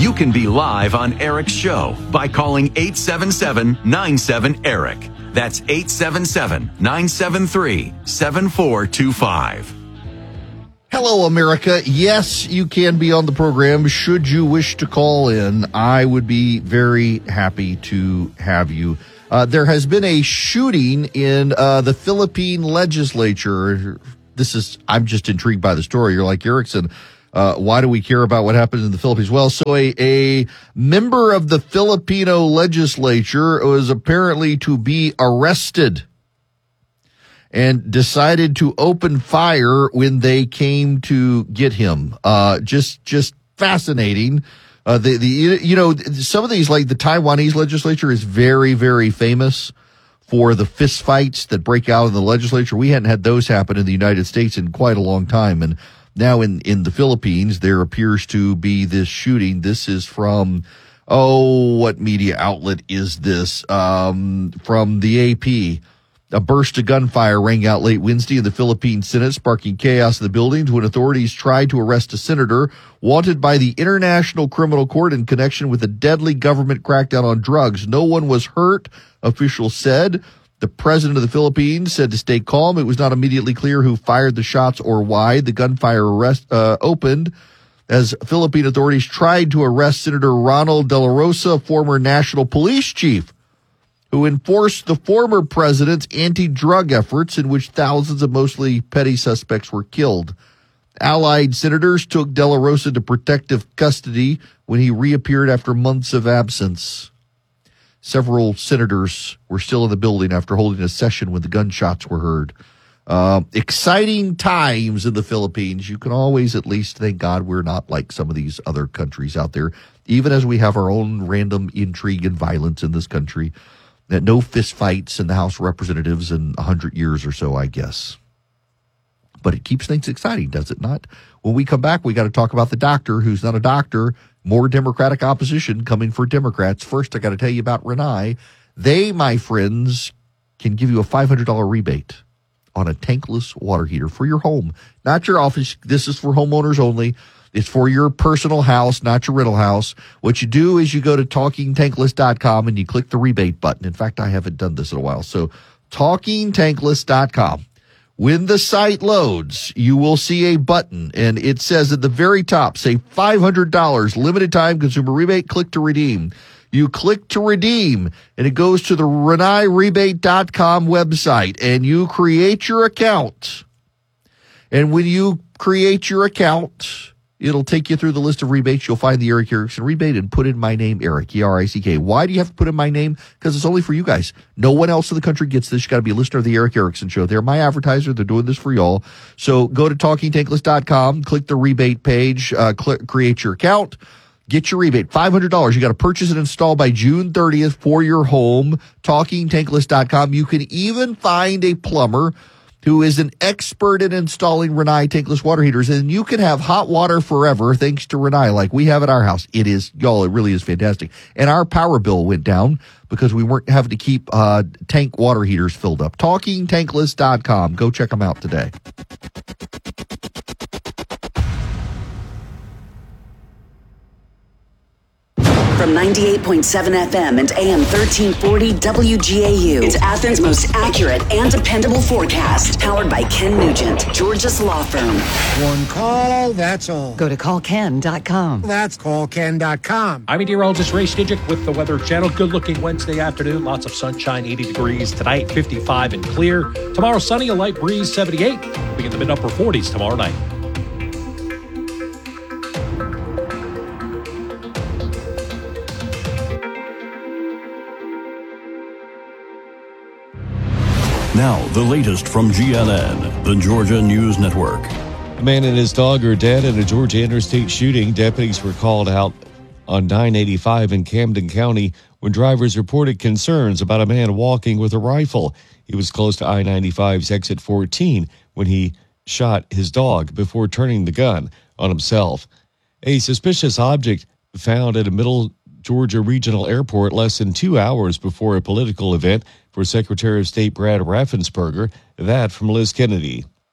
You can be live on Eric's show by calling 877-97-ERIC. That's 877-973-7425. Hello, America. Yes, you can be on the program. Should you wish to call in, I would be very happy to have you. There has been a shooting in the Philippine legislature. I'm just intrigued by the story. You're like, Erickson, why do we care about what happens in the Philippines? Well, so a member of the Filipino legislature was apparently to be arrested and decided to open fire when they came to get him. Just fascinating. Some of these, like the Taiwanese legislature is very, very famous for the fist fights that break out in the legislature. We hadn't had those happen in the United States in quite a long time. And now in the Philippines, there appears to be this shooting. This is from, what media outlet is this? From the AP. A burst of gunfire rang out late Wednesday in the Philippine Senate, sparking chaos in the buildings when authorities tried to arrest a senator wanted by the International Criminal Court in connection with a deadly government crackdown on drugs. No one was hurt, officials said. The president of the Philippines said to stay calm. It was not immediately clear who fired the shots or why. The gunfire opened as Philippine authorities tried to arrest Senator Ronald De La Rosa, former national police chief, who enforced the former president's anti-drug efforts in which thousands of mostly petty suspects were killed. Allied senators took De La Rosa to protective custody when he reappeared after months of absence. Several senators were still in the building after holding a session when the gunshots were heard. Exciting times in the Philippines. You can always at least thank God we're not like some of these other countries out there, even as we have our own random intrigue and violence in this country. That no fist fights in the House of Representatives in 100 years or so, I guess. But it keeps things exciting, does it not? When we come back, we got to talk about the doctor who's not a doctor. More Democratic opposition coming for Democrats. First, I got to tell you about Rinnai. They, my friends, can give you a $500 rebate on a tankless water heater for your home, not your office. This is for homeowners only. It's for your personal house, not your rental house. What you do is you go to TalkingTankless.com and you click the rebate button. In fact, I haven't done this in a while. So TalkingTankless.com. When the site loads, you will see a button, and it says at the very top, say $500, limited time consumer rebate, click to redeem. You click to redeem, and it goes to the RinnaiRebate.com website, and you create your account. And when you create your account, it'll take you through the list of rebates. You'll find the Eric Erickson rebate and put in my name, Eric, E-R-I-C-K. Why do you have to put in my name? Because it's only for you guys. No one else in the country gets this. You got to be a listener of the Eric Erickson Show. They're my advertiser. They're doing this for y'all. So go to TalkingTankless.com, click the rebate page, create your account, get your rebate. $500. You got to purchase and install by June 30th for your home. TalkingTankless.com. You can even find a plumber who is an expert in installing Rinnai tankless water heaters, and you can have hot water forever thanks to Rinnai, like we have at our house. It really is fantastic. And our power bill went down because we weren't having to keep tank water heaters filled up. TalkingTankless.com. Go check them out today. From 98.7 FM and AM 1340 WGAU. It's Athens' most accurate and dependable forecast. Powered by Ken Nugent, Georgia's law firm. One call, that's all. Go to callken.com. That's callken.com. I'm meteorologist Ray Stidgick with the Weather Channel. Good-looking Wednesday afternoon. Lots of sunshine, 80 degrees. Tonight, 55 and clear. Tomorrow, sunny, a light breeze, 78. We'll be in the mid-upper 40s tomorrow night. Now, the latest from GNN, the Georgia News Network. A man and his dog are dead in a Georgia interstate shooting. Deputies were called out on 985 in Camden County when drivers reported concerns about a man walking with a rifle. He was close to I-95's exit 14 when he shot his dog before turning the gun on himself. A suspicious object found at a Middle Georgia Regional Airport less than 2 hours before a political event for Secretary of State Brad Raffensperger. That from Liz Kennedy.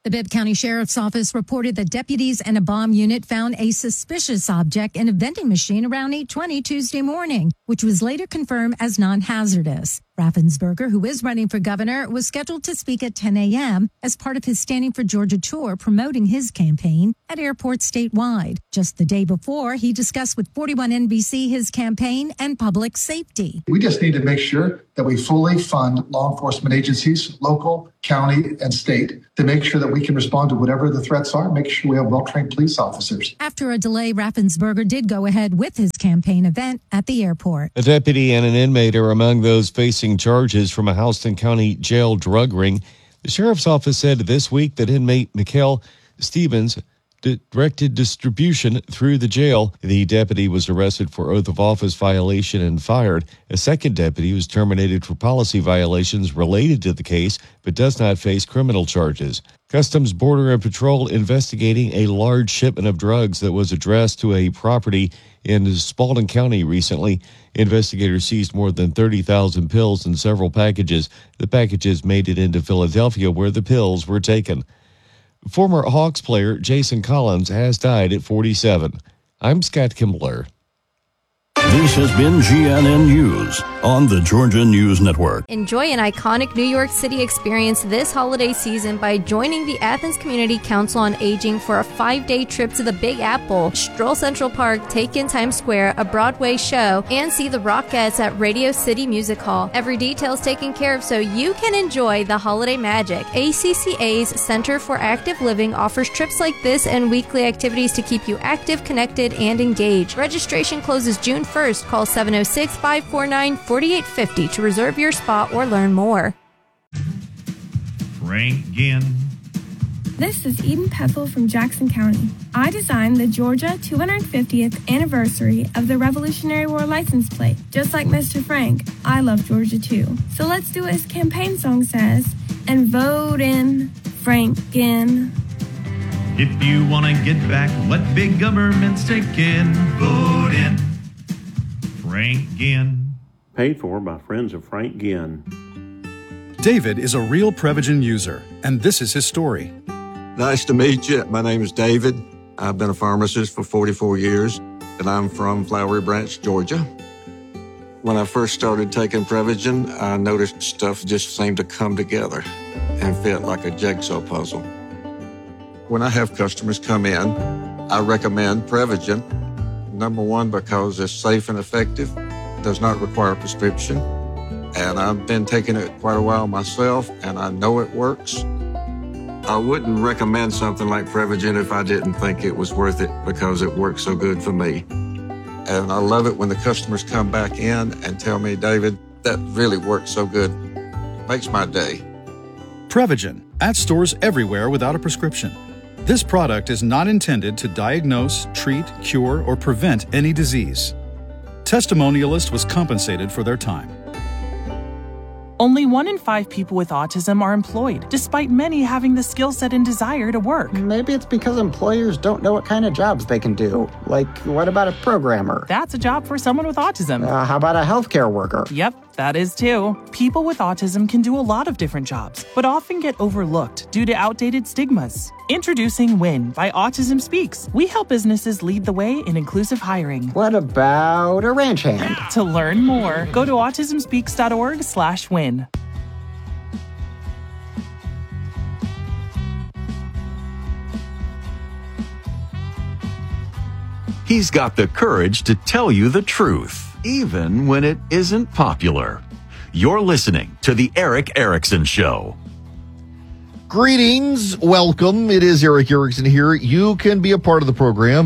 The Bibb County Sheriff's Office reported that deputies and a bomb unit found a suspicious object in a vending machine around 8:20 Tuesday morning, which was later confirmed as non-hazardous. Raffensperger, who is running for governor, was scheduled to speak at 10 a.m. as part of his Standing for Georgia tour promoting his campaign at airports statewide. Just the day before, he discussed with 41 NBC his campaign and public safety. We just need to make sure that we fully fund law enforcement agencies, local, county, and state, to make sure that we can respond to whatever the threats are, make sure we have well-trained police officers. After a delay, Raffensperger did go ahead with his campaign event at the airport. A deputy and an inmate are among those facing charges from a Houston County jail drug ring. The sheriff's office said this week that inmate Mikhail Stevens directed distribution through the jail. The deputy was arrested for oath of office violation and fired. A second deputy was terminated for policy violations related to the case, but does not face criminal charges. Customs, Border, and Patrol investigating a large shipment of drugs that was addressed to a property in Spalding County recently. Investigators seized more than 30,000 pills in several packages. The packages made it into Philadelphia, where the pills were taken. Former Hawks player Jason Collins has died at 47. I'm Scott Kimbler. This has been GNN News on the Georgia News Network. Enjoy an iconic New York City experience this holiday season by joining the Athens Community Council on Aging for a 5-day trip to the Big Apple, stroll Central Park, take in Times Square, a Broadway show, and see the Rockettes at Radio City Music Hall. Every detail is taken care of so you can enjoy the holiday magic. ACCA's Center for Active Living offers trips like this and weekly activities to keep you active, connected, and engaged. Registration closes June 1st. Call 706-549-4850 to reserve your spot or learn more. Frank Ginn. This is Eden Pethel from Jackson County. I designed the Georgia 250th anniversary of the Revolutionary War license plate. Just like Mr. Frank, I love Georgia too. So let's do what his campaign song says and vote in Frank Ginn. If you want to get back what big government's taking, vote in Frank Ginn. Paid for by friends of Frank Ginn. David is a real Prevagen user, and this is his story. Nice to meet you. My name is David. I've been a pharmacist for 44 years, and I'm from Flowery Branch, Georgia. When I first started taking Prevagen, I noticed stuff just seemed to come together and fit like a jigsaw puzzle. When I have customers come in, I recommend Prevagen. Number one, because it's safe and effective, does not require a prescription. And I've been taking it quite a while myself, and I know it works. I wouldn't recommend something like Prevagen if I didn't think it was worth it because it works so good for me. And I love it when the customers come back in and tell me, David, that really works so good. Makes my day. Prevagen, at stores everywhere without a prescription. This product is not intended to diagnose, treat, cure, or prevent any disease. Testimonialist was compensated for their time. Only 1 in 5 people with autism are employed, despite many having the skill set and desire to work. Maybe it's because employers don't know what kind of jobs they can do. Like, what about a programmer? That's a job for someone with autism. How about a healthcare worker? Yep, that is too. People with autism can do a lot of different jobs, but often get overlooked due to outdated stigmas. Introducing WIN by Autism Speaks. We help businesses lead the way in inclusive hiring. What about a ranch hand? To learn more, go to autismspeaks.org/win. He's got the courage to tell you the truth, even when it isn't popular. You're listening to The Erick Erickson Show. Greetings. Welcome. It is Erick Erickson here. You can be a part of the program,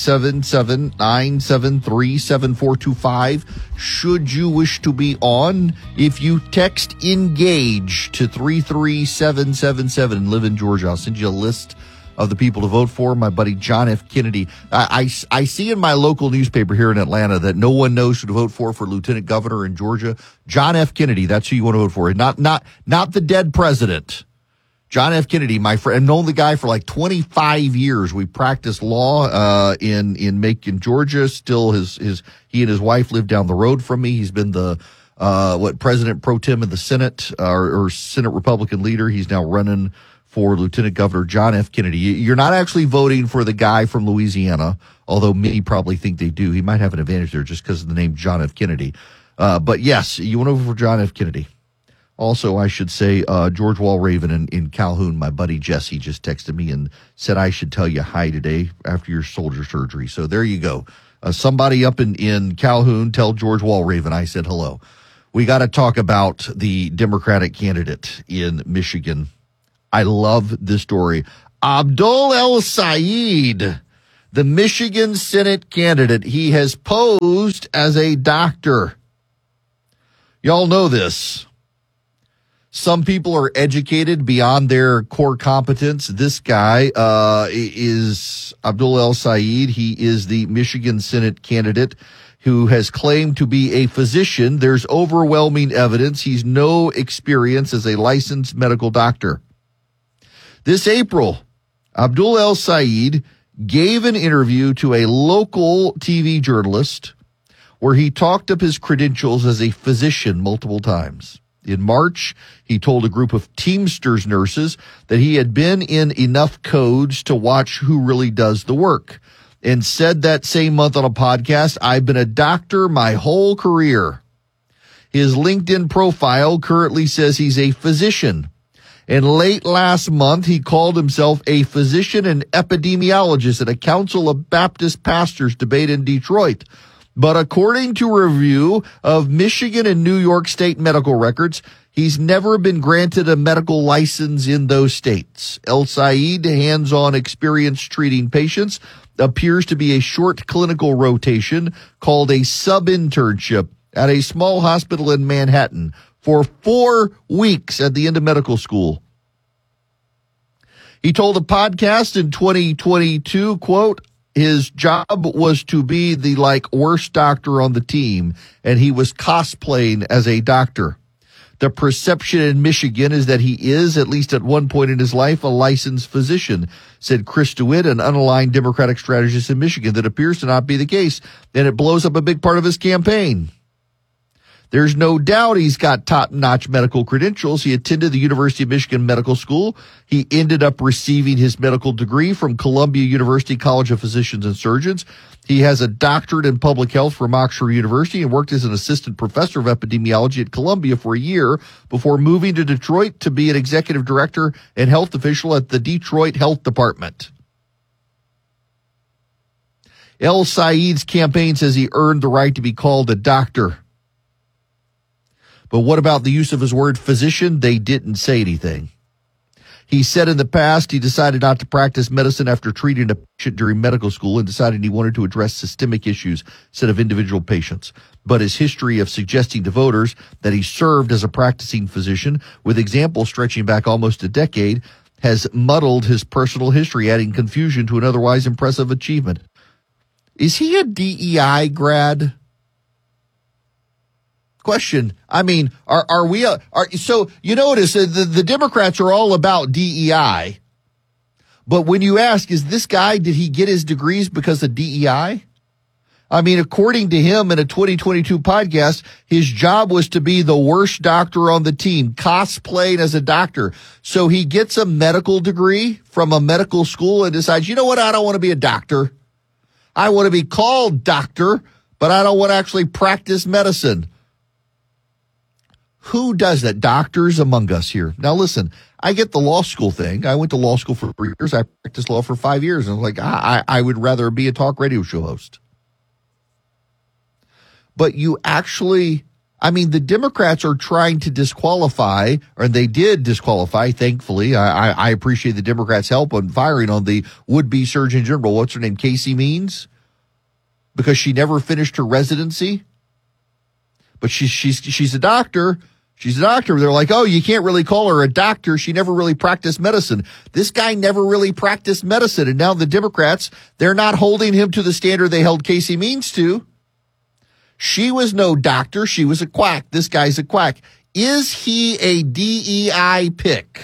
877-973-7425. Should you wish to be on, if you text ENGAGE to 33777 and live in Georgia, I'll send you a list of the people to vote for. My buddy John F. Kennedy. I see in my local newspaper here in Atlanta that no one knows who to vote for lieutenant governor in Georgia. John F. Kennedy. That's who you want to vote for. Not the dead president. John F. Kennedy, my friend, known the guy for like 25 years. We practiced law in Macon, Georgia. Still, he and his wife live down the road from me. He's been the president pro tem of the Senate or Senate Republican leader. He's now running for Lieutenant Governor John F. Kennedy. You're not actually voting for the guy from Louisiana, although many probably think they do. He might have an advantage there just because of the name John F. Kennedy. But yes, you want to vote for John F. Kennedy. Also, I should say, George Walraven in Calhoun, my buddy Jesse just texted me and said I should tell you hi today after your shoulder surgery. So there you go. Somebody up in Calhoun, tell George Walraven I said hello. We got to talk about the Democratic candidate in Michigan. I love this story. Abdul El-Sayed, the Michigan Senate candidate, he has posed as a doctor. Y'all know this. Some people are educated beyond their core competence. This guy is Abdul El-Sayed. He is the Michigan Senate candidate who has claimed to be a physician. There's overwhelming evidence he's no experience as a licensed medical doctor. This April, Abdul El-Sayed gave an interview to a local TV journalist where he talked up his credentials as a physician multiple times. In March, he told a group of Teamsters nurses that he had been in enough codes to watch who really does the work, and said that same month on a podcast, "I've been a doctor my whole career." His LinkedIn profile currently says he's a physician. And late last month, he called himself a physician and epidemiologist at a Council of Baptist Pastors debate in Detroit. But according to a review of Michigan and New York state medical records, he's never been granted a medical license in those states. El-Sayed, hands-on experience treating patients, appears to be a short clinical rotation called a sub-internship at a small hospital in Manhattan for 4 weeks at the end of medical school. He told a podcast in 2022, quote, his job was to be the worst doctor on the team, and he was cosplaying as a doctor. The perception in Michigan is that he is, at least at one point in his life, a licensed physician, said Chris DeWitt, an unaligned Democratic strategist in Michigan. That appears to not be the case, and it blows up a big part of his campaign. There's no doubt he's got top-notch medical credentials. He attended the University of Michigan Medical School. He ended up receiving his medical degree from Columbia University College of Physicians and Surgeons. He has a doctorate in public health from Oxford University and worked as an assistant professor of epidemiology at Columbia for a year before moving to Detroit to be an executive director and health official at the Detroit Health Department. El-Sayed's campaign says he earned the right to be called a doctor. But what about the use of his word physician? They didn't say anything. He said in the past he decided not to practice medicine after treating a patient during medical school and decided he wanted to address systemic issues instead of individual patients. But his history of suggesting to voters that he served as a practicing physician, with examples stretching back almost a decade, has muddled his personal history, adding confusion to an otherwise impressive achievement. Is he a DEI grad? Question. I mean, are we, so you notice the Democrats are all about DEI. But when you ask, is this guy, did he get his degrees because of DEI? I mean, according to him in a 2022 podcast, his job was to be the worst doctor on the team, cosplaying as a doctor. So he gets a medical degree from a medical school and decides, you know what? I don't want to be a doctor. I want to be called doctor, but I don't want to actually practice medicine. Who does that? Doctors among us here. Now, listen, I get the law school thing. I went to law school for 3 years. I practiced law for 5 years. And I'm like, I would rather be a talk radio show host. But you actually, I mean, the Democrats are trying to disqualify, or they did disqualify, thankfully. I appreciate the Democrats' help on firing on the would-be Surgeon General. What's her name? Casey Means? Because she never finished her residency. But she's a doctor. She's a doctor. They're like, oh, you can't really call her a doctor. She never really practiced medicine. This guy never really practiced medicine. And now the Democrats, they're not holding him to the standard they held Casey Means to. She was no doctor. She was a quack. This guy's a quack. Is he a DEI pick?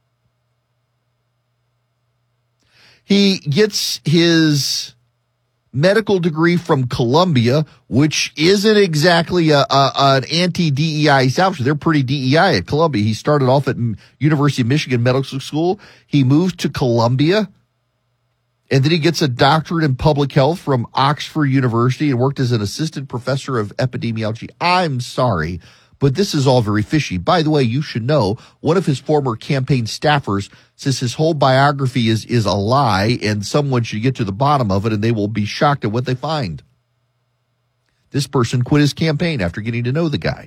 He gets his medical degree from Columbia, which isn't exactly an anti-DEI establishment. They're pretty DEI at Columbia. He started off at University of Michigan Medical School. He moved to Columbia, and then he gets a doctorate in public health from Oxford University and worked as an assistant professor of epidemiology. I'm sorry, but this is all very fishy. By the way, you should know one of his former campaign staffers says his whole biography is a lie and someone should get to the bottom of it and they will be shocked at what they find. This person quit his campaign after getting to know the guy.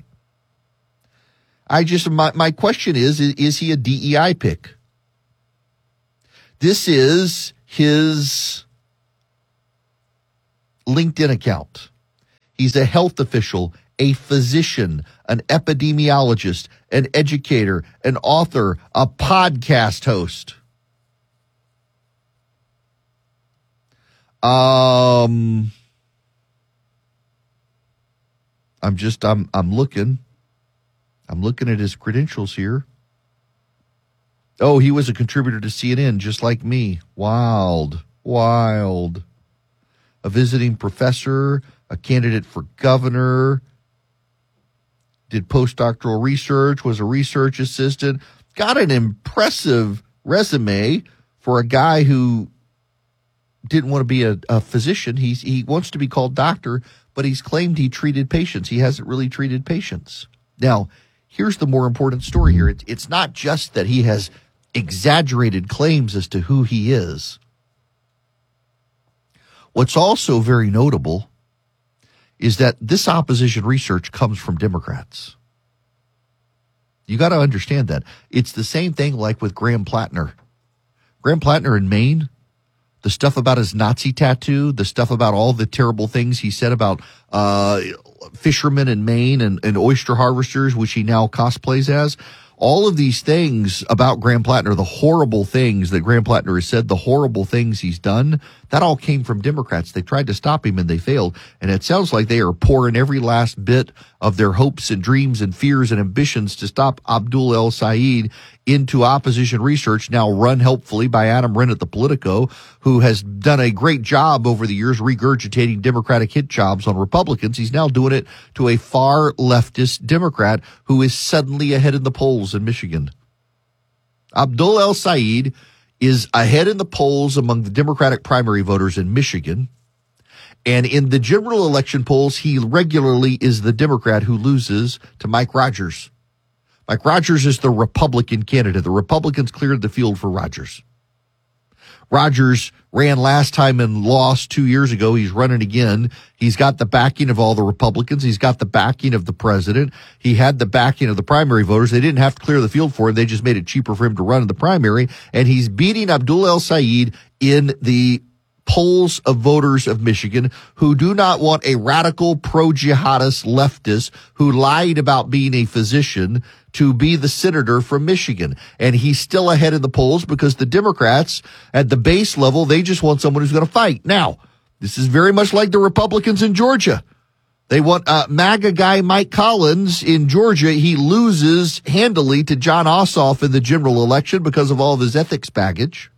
My question is he a DEI pick? This is his LinkedIn account. He's a health official, a physician, an epidemiologist, an educator, an author, a podcast host. I'm looking at his credentials here. Oh, he was a contributor to CNN, just like me. Wild. A visiting professor, a candidate for governor, did postdoctoral research, was a research assistant, got an impressive resume for a guy who didn't want to be a physician. He wants to be called doctor, but he's claimed he treated patients. He hasn't really treated patients. Now, here's the more important story here. It's not just that he has exaggerated claims as to who he is. What's also very notable is that this opposition research comes from Democrats. You got to understand that. It's the same thing like with Graham Plattner. Graham Plattner in Maine, the stuff about his Nazi tattoo, the stuff about all the terrible things he said about fishermen in Maine and oyster harvesters, which he now cosplays as. All of these things about Graham Plattner, the horrible things that Graham Plattner has said, the horrible things he's done, that all came from Democrats. They tried to stop him and they failed. And it sounds like they are pouring every last bit of their hopes and dreams and fears and ambitions to stop Abdul El-Sayed into opposition research, now run helpfully by Adam Wren at the Politico, who has done a great job over the years regurgitating Democratic hit jobs on Republicans. He's now doing it to a far leftist Democrat who is suddenly ahead in the polls in Michigan. Abdul El-Sayed is ahead in the polls among the Democratic primary voters in Michigan. And in the general election polls, he regularly is the Democrat who loses to Mike Rogers. Mike Rogers is the Republican candidate. The Republicans cleared the field for Rogers. Rogers ran last time and lost 2 years ago. He's running again. He's got the backing of all the Republicans. He's got the backing of the president. He had the backing of the primary voters. They didn't have to clear the field for him. They just made it cheaper for him to run in the primary. And he's beating Abdul El-Sayed in the polls of voters of Michigan who do not want a radical pro-jihadist leftist who lied about being a physician to be the senator from Michigan. And he's still ahead in the polls because the Democrats at the base level, they just want someone who's going to fight. Now, this is very much like the Republicans in Georgia. They want MAGA guy Mike Collins in Georgia. He loses handily to John Ossoff in the general election because of all of his ethics baggage.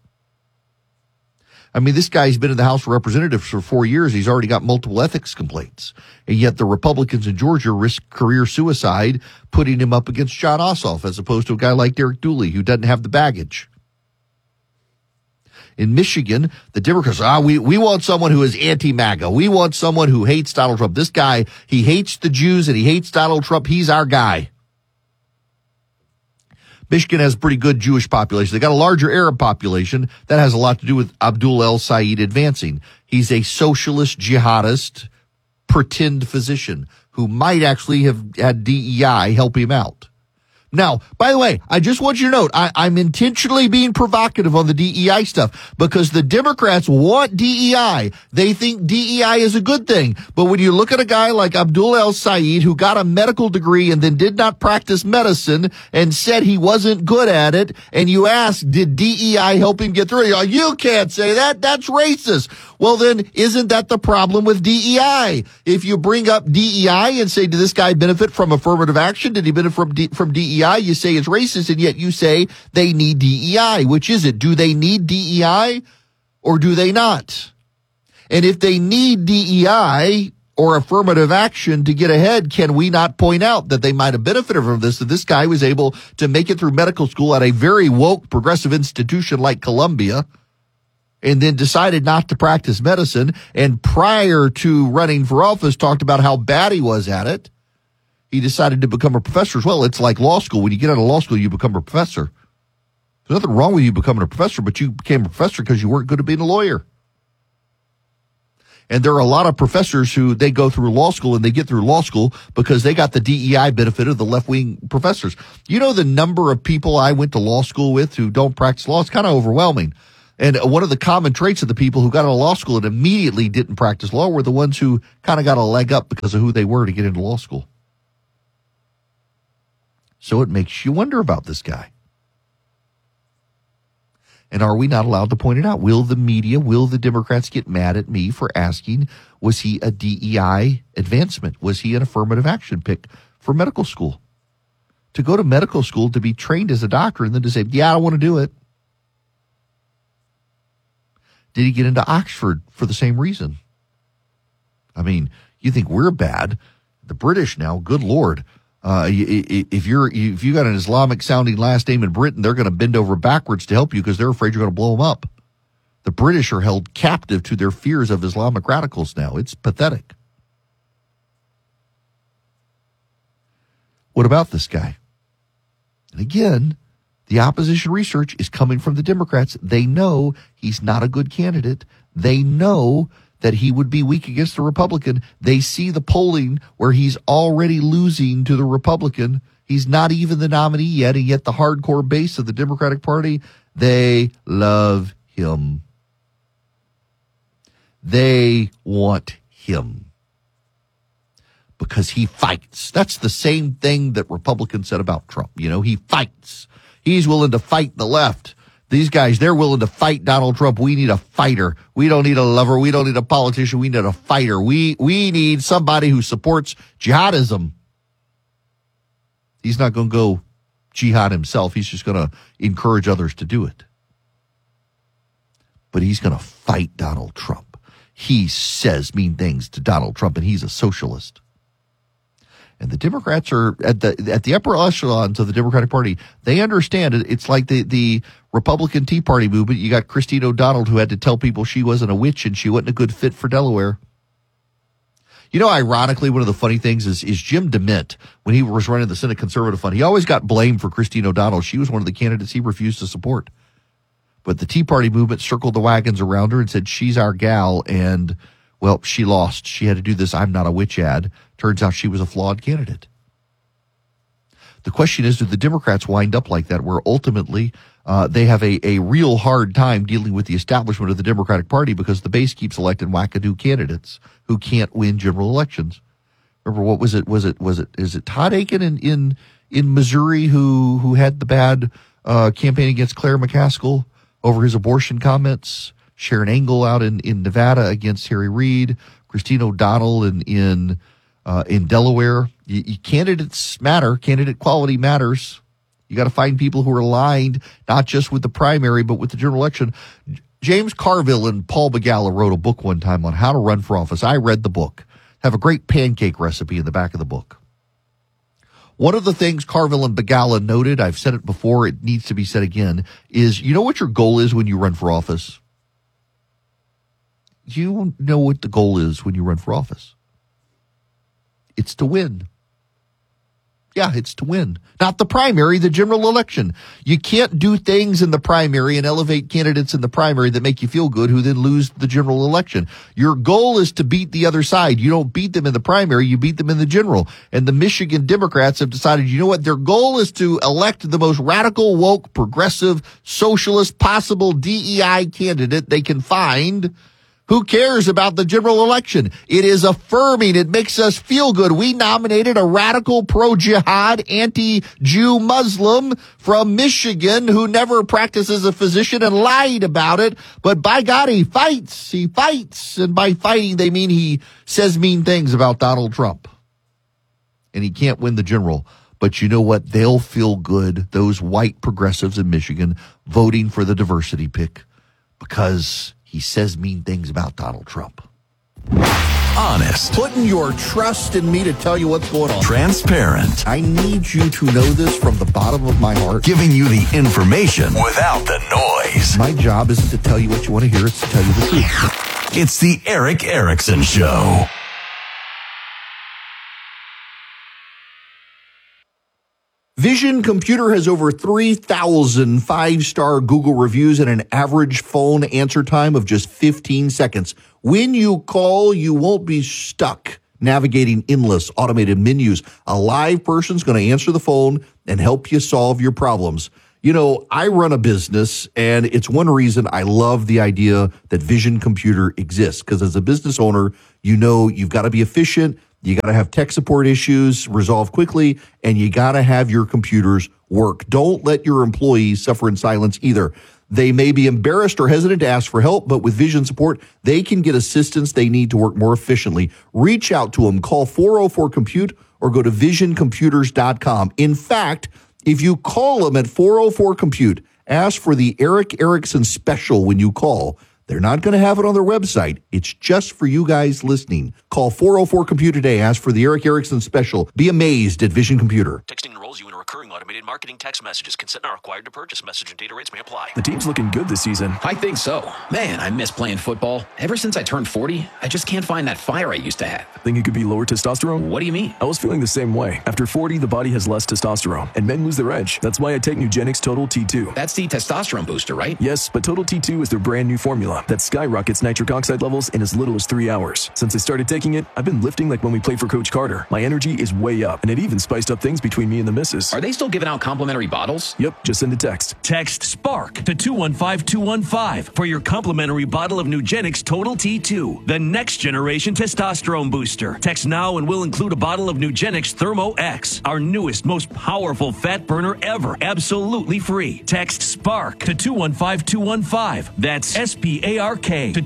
I mean, this guy's been in the House of Representatives for 4 years. He's already got multiple ethics complaints. And yet the Republicans in Georgia risk career suicide putting him up against John Ossoff as opposed to a guy like Derek Dooley who doesn't have the baggage. In Michigan, the Democrats, we want someone who is anti-MAGA. We want someone who hates Donald Trump. This guy, he hates the Jews and he hates Donald Trump. He's our guy. Michigan has a pretty good Jewish population. They got a larger Arab population. That has a lot to do with Abdul El-Sayed advancing. He's a socialist jihadist, pretend physician who might actually have had DEI help him out. Now, by the way, I just want you to note, I'm intentionally being provocative on the DEI stuff because the Democrats want DEI. They think DEI is a good thing. But when you look at a guy like Abdul El-Sayed who got a medical degree and then did not practice medicine and said he wasn't good at it, and you ask, did DEI help him get through? You can't say that. That's racist. Well, then, isn't that the problem with DEI? If you bring up DEI and say, did this guy benefit from affirmative action? Did he benefit from DEI? You say it's racist, and yet you say they need DEI. Which is it? Do they need DEI or do they not? And if they need DEI or affirmative action to get ahead, can we not point out that they might have benefited from this, that this guy was able to make it through medical school at a very woke progressive institution like Columbia, and then decided not to practice medicine, and prior to running for office talked about how bad he was at it. He decided to become a professor as well. It's like law school. When you get out of law school, you become a professor. There's nothing wrong with you becoming a professor, but you became a professor because you weren't good at being a lawyer. And there are a lot of professors who they go through law school and they get through law school because they got the DEI benefit of the left-wing professors. You know, the number of people I went to law school with who don't practice law, it's kind of overwhelming. And one of the common traits of the people who got out of law school and immediately didn't practice law were the ones who kind of got a leg up because of who they were to get into law school. So it makes you wonder about this guy. And are we not allowed to point it out? Will the media, will the Democrats get mad at me for asking, was he a DEI advancement? Was he an affirmative action pick for medical school? To go to medical school to be trained as a doctor and then to say, yeah, I don't want to do it. Did he get into Oxford for the same reason? I mean, you think we're bad. The British now, good Lord. If you got an Islamic sounding last name in Britain, they're going to bend over backwards to help you because they're afraid you're going to blow them up. The British are held captive to their fears of Islamic radicals now. It's pathetic. What about this guy? And again, the opposition research is coming from the Democrats. They know he's not a good candidate. They know that he would be weak against the Republican. They see the polling where he's already losing to the Republican. He's not even the nominee yet, and yet the hardcore base of the Democratic Party, they love him. They want him because he fights. That's the same thing that Republicans said about Trump. You know, he fights. He's willing to fight the left. These guys, they're willing to fight Donald Trump. We need a fighter. We don't need a lover. We don't need a politician. We need a fighter. We need somebody who supports jihadism. He's not going to go jihad himself. He's just going to encourage others to do it. But he's going to fight Donald Trump. He says mean things to Donald Trump, and he's a socialist. And the Democrats are at the upper echelons of the Democratic Party. They understand it. It's like the Republican Tea Party movement. You got Christine O'Donnell, who had to tell people she wasn't a witch and she wasn't a good fit for Delaware. You know, ironically, one of the funny things is Jim DeMint, when he was running the Senate Conservative Fund, he always got blamed for Christine O'Donnell. She was one of the candidates he refused to support. But the Tea Party movement circled the wagons around her and said, she's our gal. And, well, she lost. She had to do this I'm not a witch ad. Turns out she was a flawed candidate. The question is, do the Democrats wind up like that, where ultimately they have a real hard time dealing with the establishment of the Democratic Party because the base keeps electing wackadoo candidates who can't win general elections? Remember, what was it? Is it Todd Aiken in Missouri who had the bad campaign against Claire McCaskill over his abortion comments? Sharon Engel out in Nevada against Harry Reid, Christine O'Donnell in Delaware. Candidates matter. Candidate quality matters. You got to find people who are aligned, not just with the primary, but with the general election. James Carville and Paul Begala wrote a book one time on how to run for office. I read the book. Have a great pancake recipe in the back of the book. One of the things Carville and Begala noted, I've said it before, it needs to be said again, is you know what your goal is when you run for office? You know what the goal is when you run for office. It's to win. Yeah, it's to win. Not the primary, the general election. You can't do things in the primary and elevate candidates in the primary that make you feel good who then lose the general election. Your goal is to beat the other side. You don't beat them in the primary, you beat them in the general. And the Michigan Democrats have decided, you know what, their goal is to elect the most radical, woke, progressive, socialist, possible DEI candidate they can find. Who cares about the general election? It is affirming. It makes us feel good. We nominated a radical pro-jihad, anti-Jew Muslim from Michigan who never practiced as a physician and lied about it. But by God, he fights. He fights. And by fighting, they mean he says mean things about Donald Trump. And he can't win the general. But you know what? They'll feel good, those white progressives in Michigan, voting for the diversity pick because he says mean things about Donald Trump. Honest. Putting your trust in me to tell you what's going on. Transparent. I need you to know this from the bottom of my heart. Giving you the information without the noise. My job isn't to tell you what you want to hear, it's to tell you the truth. It's the Eric Erickson Show. Vision Computer has over 3,000 five-star Google reviews and an average phone answer time of just 15 seconds. When you call, you won't be stuck navigating endless automated menus. A live person's going to answer the phone and help you solve your problems. You know, I run a business, and it's one reason I love the idea that Vision Computer exists, because as a business owner, you know you've got to be efficient. You got to have tech support issues resolved quickly, and you got to have your computers work. Don't let your employees suffer in silence either. They may be embarrassed or hesitant to ask for help, but with Vision support, they can get assistance they need to work more efficiently. Reach out to them. Call 404-COMPUTE or go to visioncomputers.com. In fact, if you call them at 404-COMPUTE, ask for the Eric Erickson special when you call. They're not going to have it on their website. It's just for you guys listening. Call 404-COMPUTE today. Ask for the Eric Erickson special. Be amazed at Vision Computer. Texting enrolls you in a recurring automated marketing text messages. Consent not required to purchase. Message and data rates may apply. The team's looking good this season. I think so. Man, I miss playing football. Ever since I turned 40, I just can't find that fire I used to have. Think it could be lower testosterone? What do you mean? I was feeling the same way. After 40, the body has less testosterone, and men lose their edge. That's why I take Nugenix Total T2. That's the testosterone booster, right? Yes, but Total T2 is their brand new formula that skyrockets nitric oxide levels in as little as 3 hours. Since I started taking it, I've been lifting like when we played for Coach Carter. My energy is way up, and it even spiced up things between me and the missus. Are they still giving out complimentary bottles? Yep, just send a text. Text SPARK to 215-215 for your complimentary bottle of Nugenix Total T2, the next generation testosterone booster. Text now and we'll include a bottle of Nugenix Thermo X, our newest, most powerful fat burner ever, absolutely free. Text SPARK to 215-215. That's SPARK to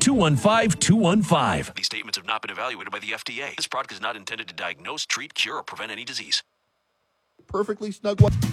215-215. These statements have not been evaluated by the FDA. This product is not intended to diagnose, treat, cure, or prevent any disease. Perfectly snug one.